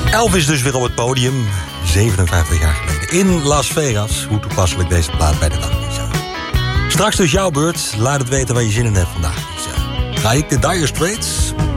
Elvis dus weer op het podium, 57 jaar geleden, in Las Vegas. Hoe toepasselijk deze plaat bij de dag is. Straks dus jouw beurt, laat het weten waar je zin in hebt vandaag. Ga ik de Dire Straits...